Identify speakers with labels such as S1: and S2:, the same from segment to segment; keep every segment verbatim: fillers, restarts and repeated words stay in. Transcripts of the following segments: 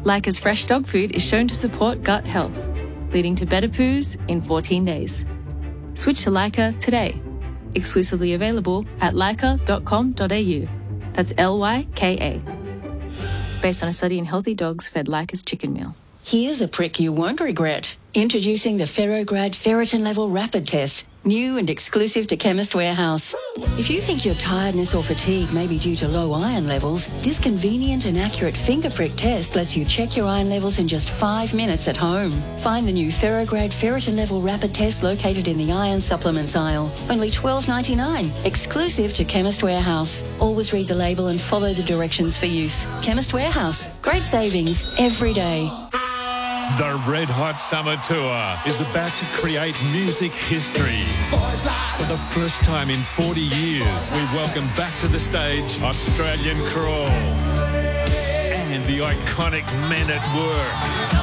S1: Leica's fresh dog food is shown to support gut health, leading to better poos in fourteen days. Switch to Leica today. Exclusively available at leica dot com dot a u. That's L Y K A. Based on a study in healthy dogs fed Leica's chicken meal.
S2: Here's a prick you won't regret. Introducing the Ferrograd Ferritin Level Rapid Test. New and exclusive to Chemist Warehouse. If you think your tiredness or fatigue may be due to low iron levels, this convenient and accurate finger prick test lets you check your iron levels in just five minutes at home. Find the new Ferrograd Ferritin Level Rapid Test located in the iron supplements aisle. Only twelve ninety-nine, exclusive to Chemist Warehouse. Always read the label and follow the directions for use. Chemist Warehouse. Great savings every day.
S3: The Red Hot Summer Tour is about to create music history. For the first time in forty years, we welcome back to the stage Australian Crawl and the iconic Men at Work.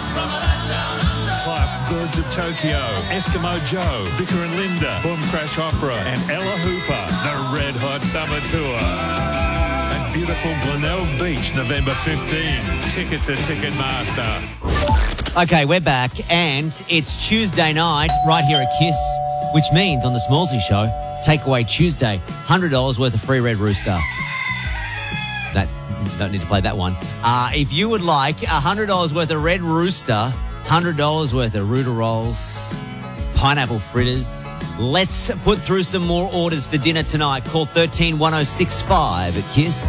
S3: Plus Birds of Tokyo, Eskimo Joe, Vicar and Linda, Boom Crash Opera and Ella Hooper. The Red Hot Summer Tour. At beautiful Glenelg Beach, November fifteenth. Tickets at Ticketmaster.
S4: Okay, we're back, and it's Tuesday night right here at Kiss, which means on the Smallsy Show, Takeaway Tuesday, one hundred dollars worth of free Red Rooster. That don't need to play that one. Uh, if you would like one hundred dollars worth of Red Rooster, one hundred dollars worth of Rooter Rolls, pineapple fritters, let's put through some more orders for dinner tonight. Call one three one oh six five at Kiss.